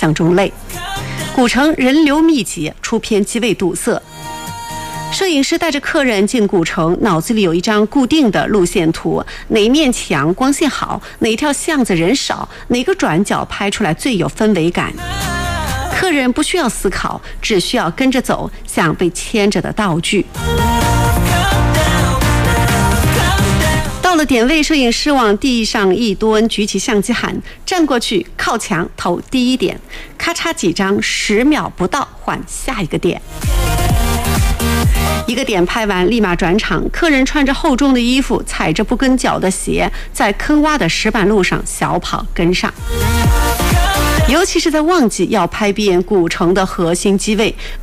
象中累。古城人流密集，出片机位堵塞。摄影师带着客人进古城，脑子里有一张固定的路线图，哪一面墙光线好，哪条巷子人少，哪个转角拍出来最有氛围感。客人不需要思考，只需要跟着走，像被牵着的道具。到了点位，摄影师往地上一蹲，举起相机喊：站过去，靠墙，投第一点。咔嚓几张，10秒不到，换下一个点。一个点拍完，立马转场。客人穿着厚重的衣服，踩着不跟脚的鞋，在坑洼的石板路上小跑跟上。尤其是在旺季，要拍遍古城的核心机位。